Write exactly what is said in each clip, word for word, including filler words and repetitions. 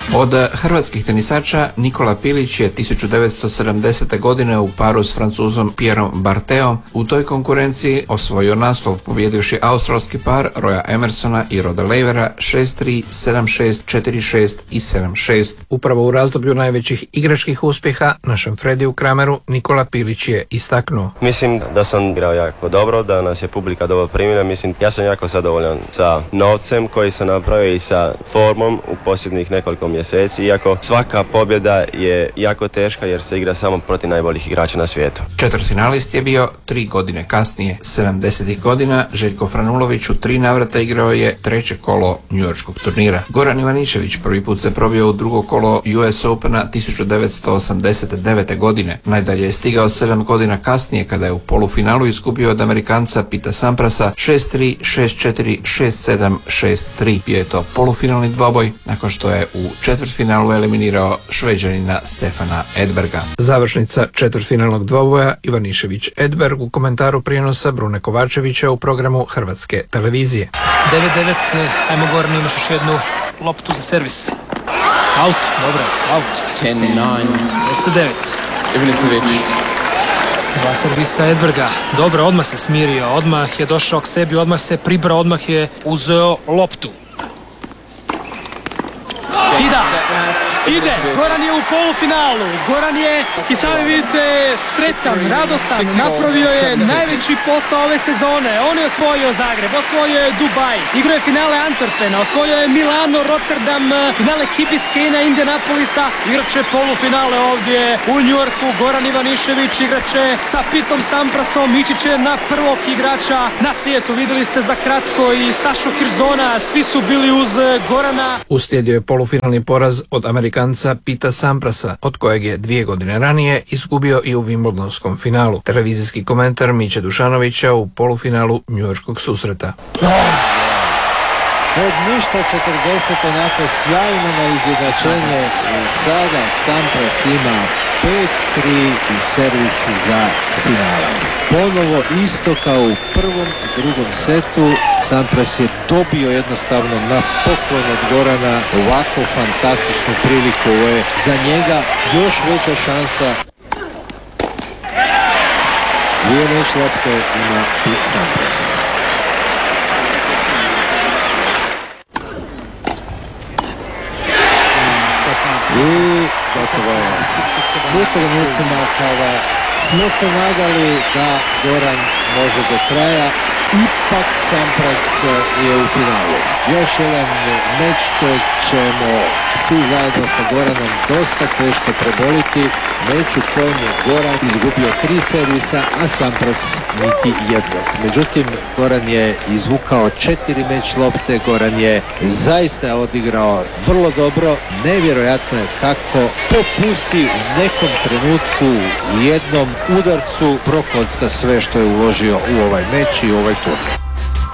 Od hrvatskih tenisača Nikola Pilić je tisuću devetsto sedamdesete. godine u paru s Francuzom Pierom Bartheom u toj konkurenciji osvojio naslov pobjedivši australski par Roya Emersona i Roda Levera šest tri, sedam šest, četiri šest i sedam šest. Upravo u razdoblju najvećih igračkih uspjeha našem Frediju Krameru Nikola Pilić je istaknuo: Mislim da sam igrao jako dobro, da nas je publika dobro primila. Mislim, ja sam jako zadovoljan sa novcem koji sam napravio i sa formom u posljednjih nekoliko mjeseci, iako svaka pobjeda je jako teška jer se igra samo protiv najboljih igrača na svijetu. Četvrtfinalist je bio tri godine kasnije. sedamdesetih godina Željko Franulović u tri navrata igrao je treće kolo njujorškog turnira. Goran Ivanišević prvi put se probio u drugo kolo U S Opena tisuću devetsto osamdeset devete. godine. Najdalje je stigao sedam godina kasnije kada je u polufinalu izgubio od Amerikanca Pita Samprasa šest tri, šest četiri, šest sedam, šest tri. Bio je to polufinalni dvoboj nakon što je u četvrtfinalu eliminirao Šveđanina Stefana Edberga. Završnica četvrtfinalnog dvoboja Ivanišević-Edberg u komentaru prijenosa Brune Kovačevića u programu Hrvatske televizije. devet devet, ajmo Goran, imaš još jednu loptu za servis. Out, dobro, out. deset devet. deset devet. Ivanišević. Dva servisa Edberga. Dobro, odmah se smirio, odmah je došao k sebi, odmah se pribrao, odmah je uzeo loptu. Ida, ide, Goran je u polufinalu, Goran je, i sami vidite, sretan, radostan, napravio je najveći posao ove sezone. On je osvojio Zagreb, osvojio je Dubaj, igrao je finale Antwerpena, osvojio je Milano, Rotterdam, finale Key Biscayne, Indianapolisa, igraće polufinale ovdje u New Yorku. Goran Ivanišević igraće sa Pitom Samprasom, ići će na prvog igrača na svijetu. Vidjeli ste za kratko i Sašu Hirzona, svi su bili uz Gorana. Uslijedio je polufinalni poraz od Amerikanca Pita Samprasa, od kojeg je dvije godine ranije izgubio i u Wimbledonskom finalu. Televizijski komentar Miće Dušanovića u polufinalu njujorškog susreta. Od ništa četrdeset, onako sjajno na izjednačenje. I sada Sampras ima pet tri i servis za finale. Ponovo isto kao u prvom i drugom setu. Sampras je dobio jednostavno na poklon od Gorana ovako fantastičnu priliku. Ovo je za njega još veća šansa. Dvije meč lopte ima Pete Sampras. I gotovo je. U trenucima kada smo se nadali da Goran može do kraja, ipak Sampras je u finalu. Još jedan meč kojeg ćemo svi zajedno sa Goranom dosta teško preboliti. Meč u kojem je Goran izgubio tri servisa, a Sampras niti jednog. Međutim, Goran je izvukao četiri meč lopte. Goran je zaista odigrao vrlo dobro. Nevjerojatno je kako popusti u nekom trenutku, u jednom udarcu, prokocka sve što je uložio u ovaj meč i u ovaj turnir.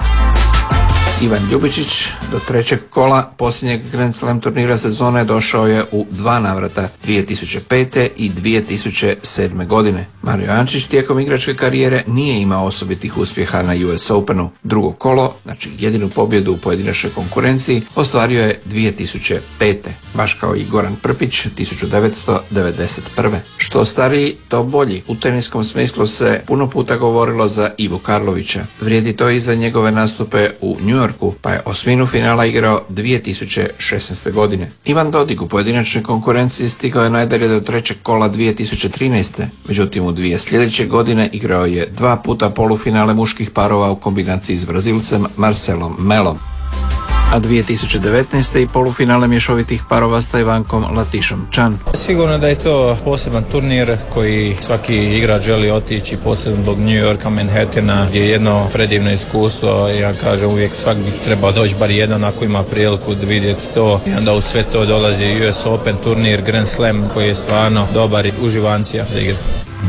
Ivan Ljubičić do trećeg kola posljednjeg Grand Slam turnira sezone došao je u dva navrata, dvije tisuće pete. i dvije tisuće sedme. godine. Mario Ančić tijekom igračke karijere nije imao osobitih uspjeha na U S Openu. Drugo kolo, znači jedinu pobjedu u pojedinačnoj konkurenciji, ostvario je dvije tisuće pete. Baš kao i Goran Prpić tisuću devetsto devedeset prve. Što stariji, to bolji. U teniskom smislu se puno puta govorilo za Ivu Karlovića. Vrijedi to i za njegove nastupe u New Yorku, pa je osminu finala igrao dvije tisuće šesnaeste. godine. Ivan Dodig u pojedinačnoj konkurenciji stigao je najdalje do trećeg kola dvije tisuće trinaeste. Međutim, u dvije sljedeće godine igrao je dva puta polufinale muških parova u kombinaciji s Brazilcem Marcelom Melom. A dvije tisuće devetnaeste. i polufinale mješovitih parova s Tajvankom Latišom Chan. Sigurno da je to poseban turnir koji svaki igrač želi otići, posebno zbog New Yorka, Manhattana, gdje je jedno predivno iskustvo. Ja kažem, uvijek svak bi trebao doći bar jedan ako ima priliku da vidjeti to. I onda u sve to dolazi U S Open turnir, Grand Slam koji je stvarno dobar i uživancija za igru.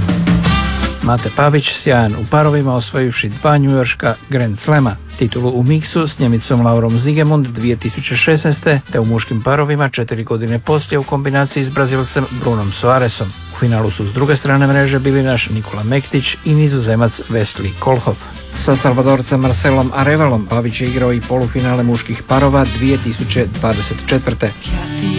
Mate Pavić sjajan u parovima, osvojivši dva njujorška Grand Slema. Titulu u miksu s Njemicom Laurom Zigemund dvije tisuće šesnaeste. te u muškim parovima četiri godine poslije u kombinaciji s Brazilcem Brunom Soaresom. U finalu su s druge strane mreže bili naš Nikola Mektić i Nizozemac Wesley Kohlhoff. Sa Salvadorcem Marcelom Arevalom Pavić je igrao i polufinale muških parova dvije tisuće dvadeset četvrte.